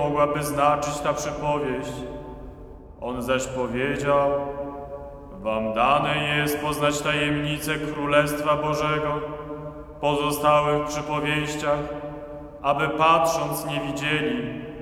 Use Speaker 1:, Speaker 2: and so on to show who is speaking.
Speaker 1: mogłaby znaczyć ta przypowieść. On zaś powiedział: wam dane jest poznać tajemnicę Królestwa Bożego, pozostałych przypowieściach, aby patrząc nie widzieli,